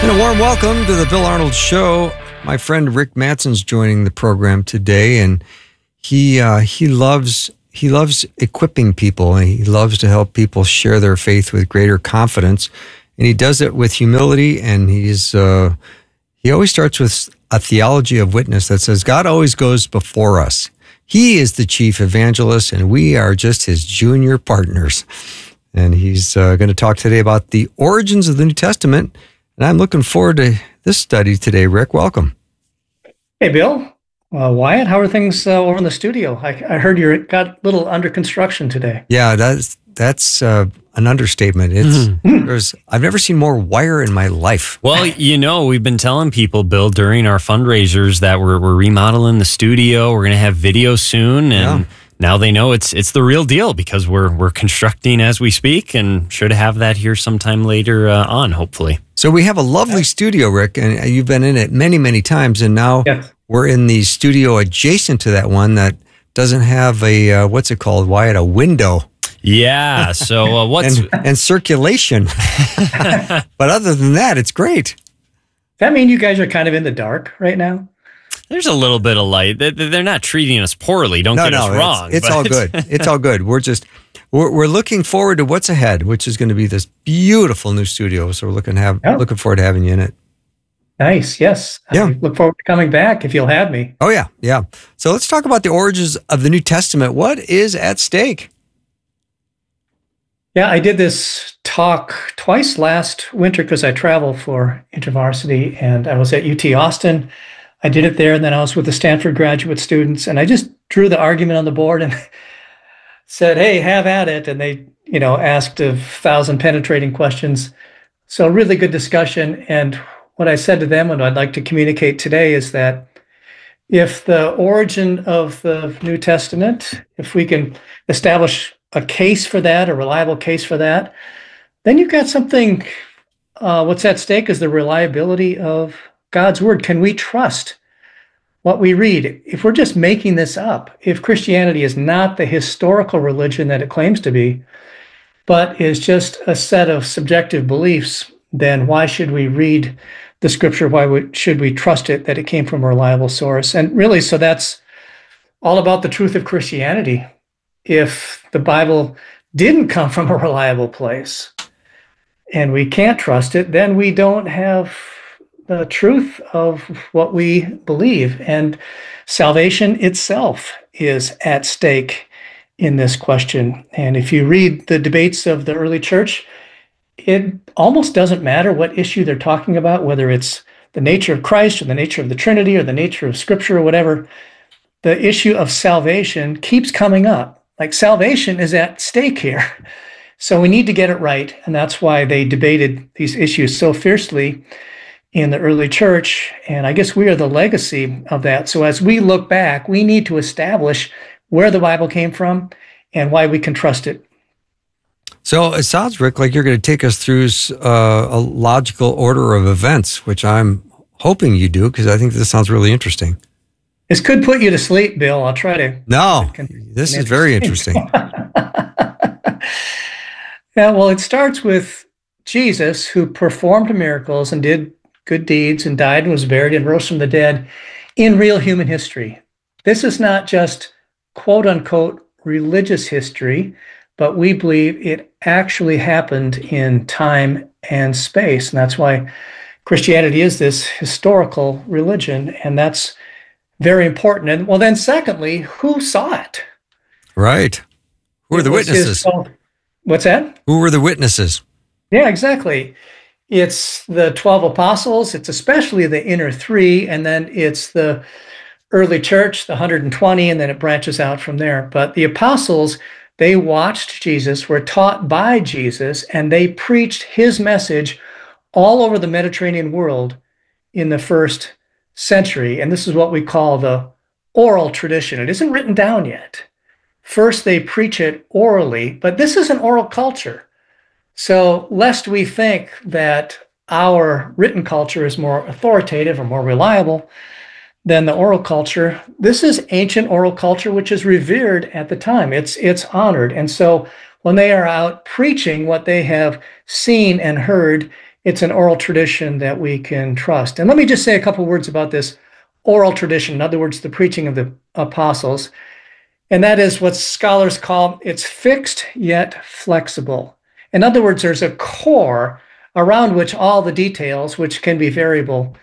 And a warm welcome to the Bill Arnold Show. My friend Rick Mattson's joining the program today, and he loves equipping people, and he loves to help people share their faith with greater confidence, and he does it with humility. And he always starts with a theology of witness that says God always goes before us. He is the chief evangelist, and we are just his junior partners. And he's going to talk today about the origins of the New Testament. And I'm looking forward to this study today. Rick, welcome. Hey, Bill. Wyatt, how are things over in the studio? I heard you got a little under construction today. Yeah, that's an understatement. I've never seen more wire in my life. Well, we've been telling people, Bill, during our fundraisers that we're remodeling the studio. We're going to have video soon, and now they know it's the real deal because we're constructing as we speak, and should have that here sometime later on, hopefully. So we have a lovely studio, Rick, and you've been in it many, many times, and now we're in the studio adjacent to that one that doesn't have a, what's it called, Wyatt, a window. Yeah, so what's... and circulation. But other than that, it's great. Does that mean you guys are kind of in the dark right now? There's a little bit of light. They're not treating us poorly. Don't get us wrong. It's all good. It's all good. We're looking forward to what's ahead, which is going to be this beautiful new studio. So we're looking forward to having you in it. Nice. Yes. Yeah. I look forward to coming back if you'll have me. Oh, yeah. Yeah. So let's talk about the origins of the New Testament. What is at stake? Yeah, I did this talk twice last winter because I travel for InterVarsity, and I was at UT Austin. I did it there, and then I was with the Stanford graduate students, and I just drew the argument on the board and said, hey, have at it. And they, asked 1,000 penetrating questions. So really good discussion. And what I said to them, and I'd like to communicate today, is that if the origin of the New Testament, if we can establish a case for that, a reliable case for that, then you've got something, what's at stake is the reliability of God's word. Can we trust what we read? If we're just making this up, if Christianity is not the historical religion that it claims to be, but is just a set of subjective beliefs, then why should we read the scripture? Should we trust it that it came from a reliable source? And really, so that's all about the truth of Christianity. If the Bible didn't come from a reliable place and we can't trust it, then we don't have the truth of what we believe. And salvation itself is at stake in this question. And if you read the debates of the early church, it almost doesn't matter what issue they're talking about, whether it's the nature of Christ or the nature of the Trinity or the nature of Scripture or whatever. The issue of salvation keeps coming up. Like, salvation is at stake here. So we need to get it right. And that's why they debated these issues so fiercely in the early church. And I guess we are the legacy of that. So as we look back, we need to establish where the Bible came from and why we can trust it. So it sounds, Rick, like you're going to take us through a logical order of events, which I'm hoping you do, because I think this sounds really interesting. This could put you to sleep, Bill. I'll try to. No, this is very interesting. Yeah, well, it starts with Jesus, who performed miracles and did good deeds and died and was buried and rose from the dead in real human history. This is not just quote unquote religious history, but we believe it actually happened in time and space. And that's why Christianity is this historical religion. And that's very important. And well, then secondly, who saw it? Right. Who are the witnesses? What's that? Who were the witnesses? Yeah, exactly. It's the 12 apostles. It's especially the inner three. And then it's the early church, the 120, and then it branches out from there. But the apostles, they watched Jesus, were taught by Jesus, and they preached his message all over the Mediterranean world in the first century. And this is what we call the oral tradition. It isn't written down yet. First, they preach it orally, but this is an oral culture. So lest we think that our written culture is more authoritative or more reliable than the oral culture, this is ancient oral culture, which is revered at the time. It's honored. And so when they are out preaching what they have seen and heard, it's an oral tradition that we can trust. And let me just say a couple words about this oral tradition, in other words, the preaching of the apostles. And that is what scholars call it's fixed yet flexible. In other words, there's a core around which all the details, which can be variable,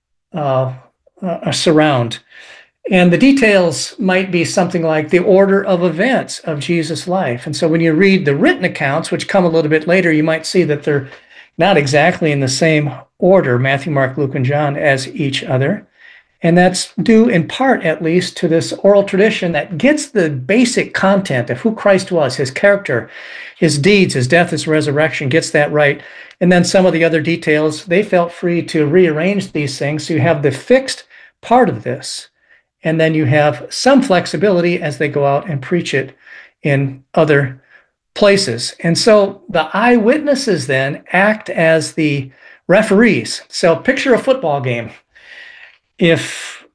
surround. And the details might be something like the order of events of Jesus' life. And so when you read the written accounts, which come a little bit later, you might see that they're not exactly in the same order, Matthew, Mark, Luke, and John, as each other. And that's due in part, at least, to this oral tradition that gets the basic content of who Christ was, his character, his deeds, his death, his resurrection, gets that right. And then some of the other details, they felt free to rearrange these things. So you have the fixed part of this, and then you have some flexibility as they go out and preach it in other places. And so the eyewitnesses then act as the referees. So picture a football game. If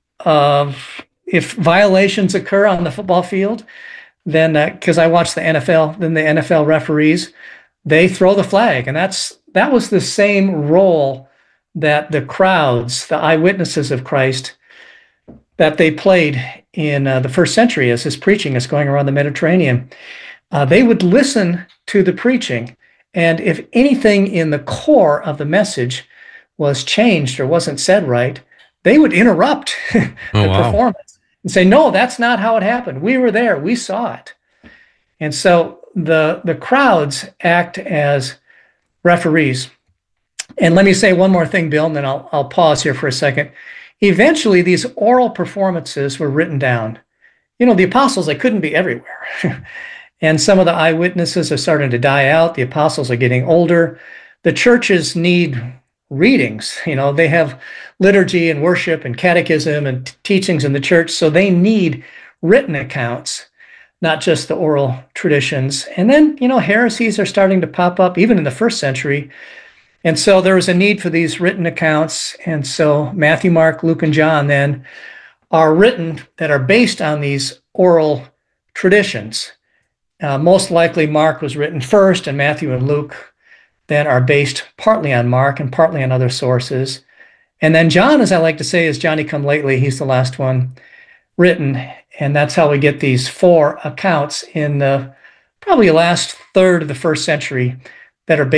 violations occur on the football field, then because I watch the NFL, then the NFL referees, they throw the flag, and that was the same role that the crowds, the eyewitnesses of Christ, that they played in the first century as his preaching is going around the Mediterranean. They would listen to the preaching, and if anything in the core of the message was changed or wasn't said right, they would interrupt the performance and say, no, that's not how it happened. We were there. We saw it. And so the crowds act as referees. And let me say one more thing, Bill, and then I'll pause here for a second. Eventually, these oral performances were written down. You know, the apostles, they couldn't be everywhere. And some of the eyewitnesses are starting to die out. The apostles are getting older. The churches need readings. You know, they have liturgy and worship and catechism and teachings in the church, so they need written accounts, not just the oral traditions. And then, you know, heresies are starting to pop up even in the first century. And so there was a need for these written accounts. And so Matthew, Mark, Luke, and John then are written that are based on these oral traditions. Most likely Mark was written first, and Matthew and Luke then are based partly on Mark and partly on other sources. And then John, as I like to say, is Johnny come lately. He's the last one written. And that's how we get these 4 accounts in the probably last third of the first century that are based